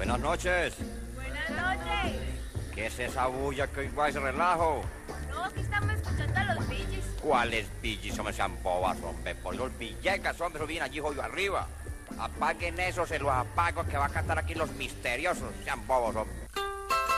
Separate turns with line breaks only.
Buenas noches.
Buenas noches.
¿Qué es esa bulla que oigo ese relajo?
No, aquí estamos escuchando a los Billys.
¿Cuáles billis? Hombre, sean bobas, hombre. Por los villecas, hombre, eso viene allí, joyo arriba. Apaguen eso, se los apago, que va a cantar aquí los misteriosos. Sean bobos, hombre.